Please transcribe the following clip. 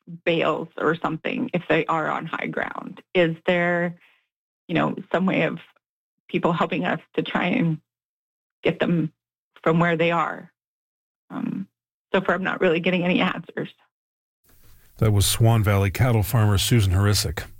bales or something if they are on high ground? Is there, some way of people helping us to try and get them from where they are? So far, I'm not really getting any answers. That was Swan Valley cattle farmer Susan Harisick.